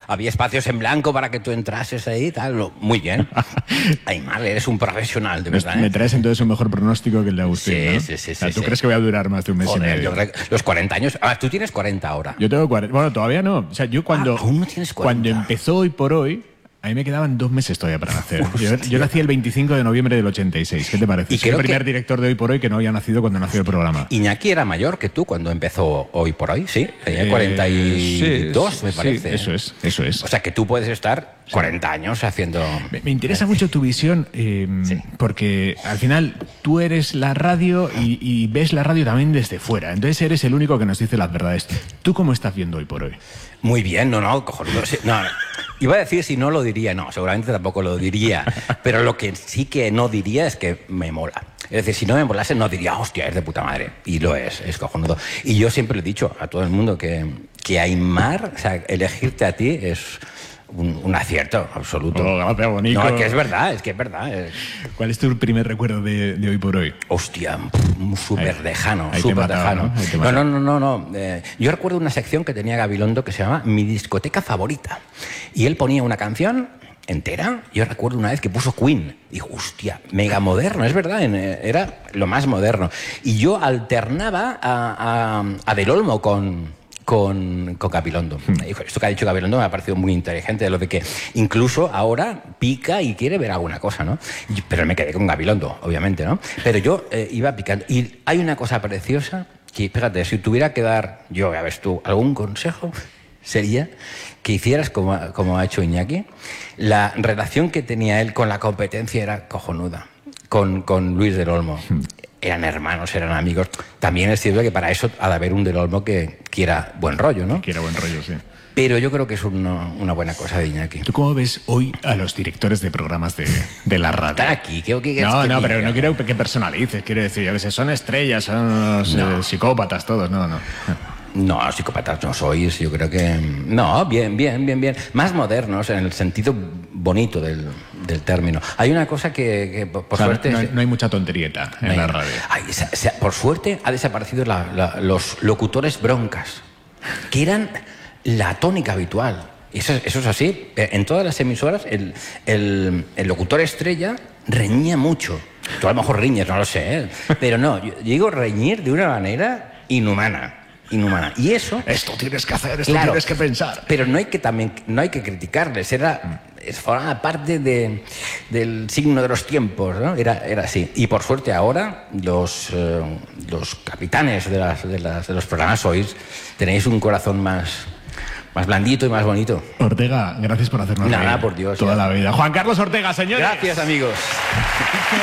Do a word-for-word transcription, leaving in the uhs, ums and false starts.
había espacios en blanco para que tú entrases ahí y tal. Lo- Muy bien. Aymar, eres un profesional, de verdad. Me ¿eh? traes entonces un mejor pronóstico que el de Agustín, Sí, ¿no? sí, sí, O sea, sí, ¿tú sí. crees que voy a durar más de un mes y Joder, medio? yo creo que los cuarenta años... Ah, tú tienes cuarenta ahora. Yo tengo cuarenta. Bueno, todavía no. O sea, yo cuando, Ah, aún no tienes cuarenta. cuando empezó Hoy por Hoy, a mí me quedaban dos meses todavía para nacer. Yo, yo nací el veinticinco de noviembre del ochenta y seis. ¿Qué te parece? Y Soy el creo primer que- director de Hoy por Hoy que no había nacido cuando nació el programa. Iñaki era mayor que tú cuando empezó Hoy por Hoy, ¿sí? Tenía Eh, cuarenta y dos, sí, me sí, parece. eso es, eso es. O sea, que tú puedes estar cuarenta años haciendo... Me, me interesa mucho tu visión, eh, Sí. porque al final tú eres la radio y, y ves la radio también desde fuera. Entonces eres el único que nos dice las verdades. ¿Tú cómo estás viendo Hoy por Hoy? Muy bien, no, no, cojonudo. Sí, no, no. Iba a decir si no lo diría, no, seguramente tampoco lo diría. Pero lo que sí que no diría es que me mola. Es decir, si no me molase, no diría, hostia, es de puta madre. Y lo es, es cojonudo. Y yo siempre le he dicho a todo el mundo que, que Aymar, o sea, elegirte a ti es un, un acierto absoluto. Oh, gracias, bonito. No, es que es verdad, es que es verdad. es- ¿Cuál es tu primer recuerdo de, de Hoy por Hoy? Hostia, súper Ahí- lejano, ahí te súper mataba, lejano. ¿no? Ahí te No, mataba. no, no, no. no. Eh, yo recuerdo una sección que tenía Gabilondo que se llama Mi discoteca favorita. Y él ponía una canción entera. Yo recuerdo una vez que puso Queen. Dijo, hostia, mega moderno, es verdad, en- eh, era lo más moderno. Y yo alternaba a, a, a Del Olmo con... Con, con Gabilondo. Hijo, esto que ha dicho Gabilondo me ha parecido muy inteligente, de lo de que incluso ahora pica y quiere ver alguna cosa, ¿no? Y- pero me quedé con Gabilondo, obviamente, ¿no? Pero yo eh, iba picando. Y hay una cosa preciosa que, fíjate, si tuviera que dar, yo, ya ves tú, algún consejo, sería que hicieras como, ha- como ha hecho Iñaki. La relación que tenía él con la competencia era cojonuda, con, con Luis del Olmo. Eran hermanos, eran amigos. También es cierto que para eso ha de haber un del Olmo que quiera buen rollo, ¿no? Quiero buen rollo, sí. Pero yo creo que es una, una buena cosa de Iñaki. ¿Tú cómo ves hoy a los directores de programas de, de la radio? Estar aquí, creo que... No, que no, pero diga. no quiero que personalices. Quiero decir, yo que sé, son estrellas, son unos, No. eh, psicópatas todos. No, no. No, psicópatas no sois, yo creo que... No, bien, bien, bien, bien. Más modernos en el sentido bonito del, del término. Hay una cosa que, que por O sea, suerte... no, hay- no hay mucha tonterieta en la radio. Ay, se- se- por suerte ha desaparecido la- la- los locutores broncas, que eran la tónica habitual. Eso, es- eso es así. En todas las emisoras el, el- el locutor estrella reñía mucho. Tú a lo mejor riñes, no lo sé, ¿eh? Pero no, yo digo reñir de una manera inhumana. Inhumana. Y eso... Esto tienes que hacer, esto Claro, tienes que pensar. Pero no hay que también no hay que criticarles, era es- formaba parte de, del signo de los tiempos, ¿no? Era, era así. Y por suerte ahora los, eh, los capitanes de, las, de, las, de los programas sois, tenéis un corazón más, más blandito y más bonito. Ortega, gracias por hacernos Nada, reír por Dios, toda ya. la vida. Juan Carlos Ortega, señores. Gracias, amigos.